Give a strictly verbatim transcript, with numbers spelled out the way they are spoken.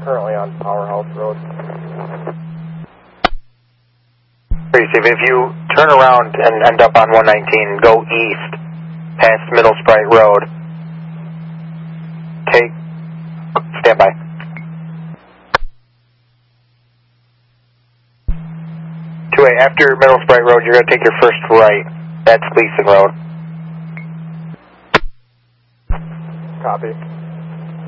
currently on Powerhouse Road. If you turn around and end up on one nineteen, go east past Middle Sprite Road, take, stand by. two A, after Middle Sprite Road, you're going to take your first right. That's Gleason Road. Copy.